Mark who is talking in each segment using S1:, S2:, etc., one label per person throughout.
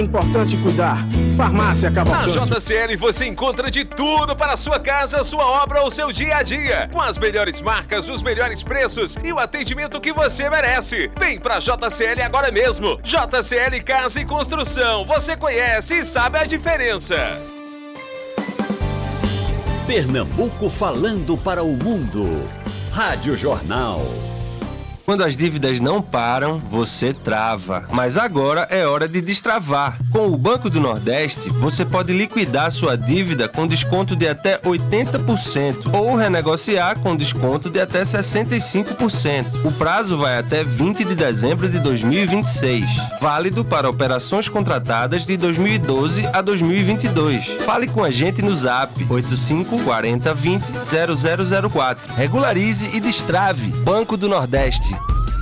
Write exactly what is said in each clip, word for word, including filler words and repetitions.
S1: Importante cuidar. Farmácia Cavalcante.
S2: Na J C L você encontra de tudo para a sua casa, sua obra ou seu dia a dia. Com as melhores marcas, os melhores preços e o atendimento que você merece. Vem pra J C L agora mesmo. J C L Casa e Construção. Você conhece e sabe a diferença.
S3: Pernambuco falando para o mundo. Rádio Jornal.
S4: Quando as dívidas não param, você trava. Mas agora é hora de destravar. Com o Banco do Nordeste, você pode liquidar sua dívida com desconto de até oitenta por cento ou renegociar com desconto de até sessenta e cinco por cento. O prazo vai até vinte de dezembro de dois mil e vinte e seis. Válido para operações contratadas de dois mil e doze a dois mil e vinte e dois. Fale com a gente no Zap oito cinco quatro zero dois zero zero zero zero quatro. Regularize e destrave. Banco do Nordeste.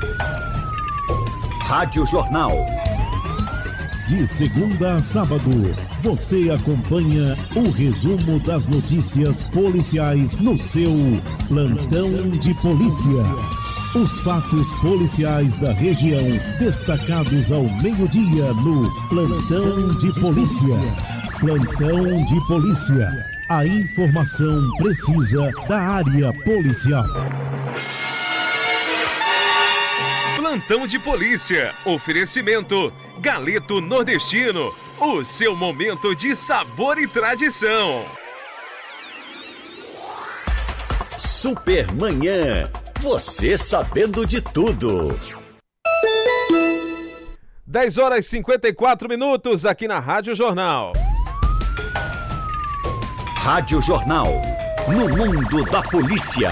S3: Rádio Jornal.
S5: De segunda a sábado, você acompanha o resumo das notícias policiais no seu Plantão de Polícia. Os fatos policiais da região, destacados ao meio-dia no Plantão de Polícia. Plantão de Polícia. A informação precisa da área policial.
S2: Plantão de Polícia. Oferecimento Galeto Nordestino. O seu momento de sabor e tradição.
S3: Supermanhã. Você sabendo de tudo.
S2: dez horas e cinquenta e quatro minutos aqui na Rádio Jornal.
S3: Rádio Jornal. No mundo da polícia.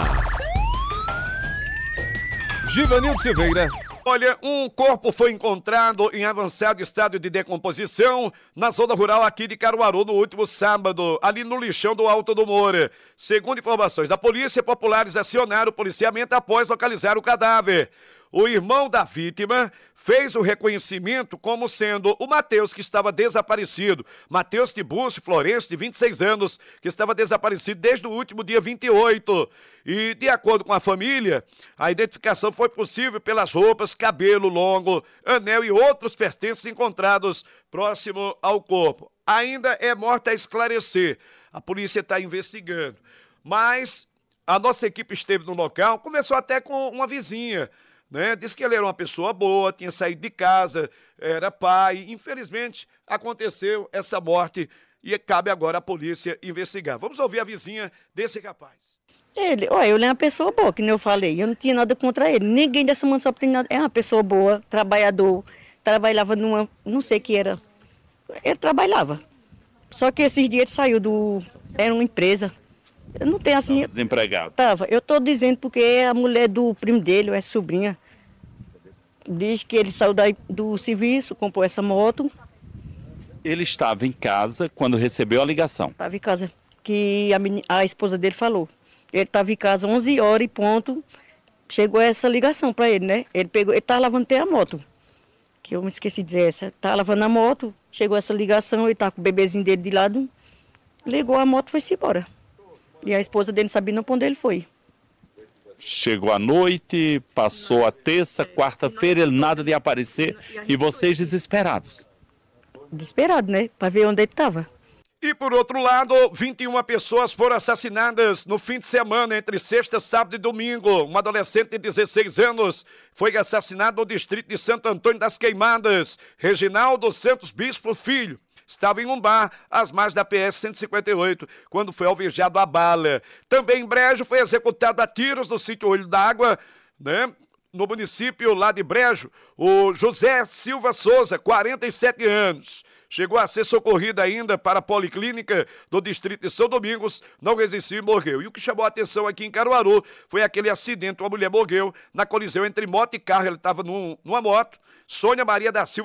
S2: Givanildo Silveira.
S6: Olha, um corpo foi encontrado em avançado estado de decomposição na zona rural aqui de Caruaru no último sábado, ali no lixão do Alto do Moura. Segundo informações da polícia, populares acionaram o policiamento após localizar o cadáver. O irmão da vítima fez o reconhecimento como sendo o Matheus, que estava desaparecido. Matheus Tibúrcio Florencio, de vinte e seis anos, que estava desaparecido desde o último dia vinte e oito. E, de acordo com a família, a identificação foi possível pelas roupas, cabelo longo, anel e outros pertences encontrados próximo ao corpo. Ainda é morte a esclarecer. A polícia está investigando. Mas a nossa equipe esteve no local, conversou até com uma vizinha, né? Diz que ele era uma pessoa boa, tinha saído de casa, era pai. Infelizmente, aconteceu essa morte e cabe agora à polícia investigar. Vamos ouvir a vizinha desse rapaz.
S7: Ele, olha, ele é uma pessoa boa, que nem eu falei. Eu não tinha nada contra ele. Ninguém dessa mansão tem nada. É uma pessoa boa, trabalhador, trabalhava numa, não sei o que era. Ele trabalhava. Só que esses dias ele saiu do... Era uma empresa. Eu não tenho assim...
S8: Não, desempregado.
S7: Tava. Eu estou dizendo porque a mulher do primo dele, é sobrinha, diz que ele saiu daí do serviço, comprou essa moto.
S8: Ele estava em casa quando recebeu a ligação.
S7: Estava em casa, que a, meni- a esposa dele falou. Ele estava em casa onze horas e ponto, chegou essa ligação para ele, né? Ele pegou, ele estava lavando até a moto, que eu me esqueci de dizer essa. Estava lavando a moto, chegou essa ligação, ele estava com o bebezinho dele de lado, ligou a moto e foi-se embora. E a esposa dele não sabia não para onde ele foi.
S8: Chegou à noite, passou a terça, quarta-feira, ele nada de aparecer e vocês desesperados.
S7: Desesperado, né? Para ver onde ele estava.
S6: E por outro lado, vinte e uma pessoas foram assassinadas no fim de semana, entre sexta, sábado e domingo. Um adolescente de dezesseis anos foi assassinado no distrito de Santo Antônio das Queimadas. Reginaldo Santos Bispo Filho estava em um bar às margens da P S cento e cinquenta e oito, quando foi alvejado a bala. Também em Brejo foi executado a tiros no sítio Olho d'Água, né? No município lá de Brejo, o José Silva Souza, quarenta e sete anos. Chegou a ser socorrido ainda para a Policlínica do Distrito de São Domingos, não resistiu e morreu. E o que chamou a atenção aqui em Caruaru foi aquele acidente, uma mulher morreu na colisão entre moto e carro. Ele estava num, numa moto. Sônia Maria da Silva